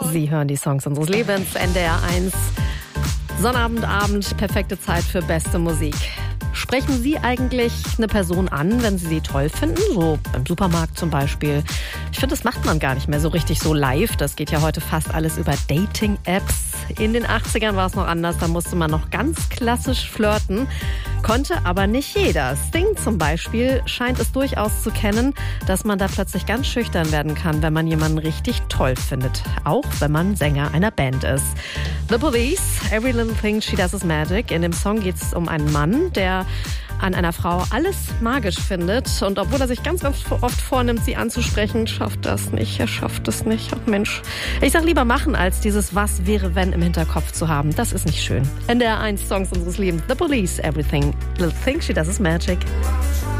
Sie hören die Songs unseres Lebens, NDR 1. Sonnabendabend, perfekte Zeit für beste Musik. Sprechen Sie eigentlich eine Person an, wenn Sie sie toll finden? So beim Supermarkt zum Beispiel. Ich finde, das macht man gar nicht mehr so richtig so live. Das geht ja heute fast alles über Dating-Apps. In den 80ern war es noch anders. Da musste man noch ganz klassisch flirten. Konnte aber nicht jeder. Sting zum Beispiel scheint es durchaus zu kennen, dass man da plötzlich ganz schüchtern werden kann, wenn man jemanden richtig toll findet. Auch wenn man Sänger einer Band ist. The Police, Every Little Thing She Does Is Magic. In dem Song geht es um einen Mann, der an einer Frau alles magisch findet. Und obwohl er sich ganz oft vornimmt, sie anzusprechen, schafft das nicht. Er schafft es nicht. Ach Mensch. Ich sag lieber machen, als dieses Was wäre wenn im Hinterkopf zu haben. Das ist nicht schön. NDR 1 Songs unseres Lebens. The Police, Everything Little Thing She Does Is Magic.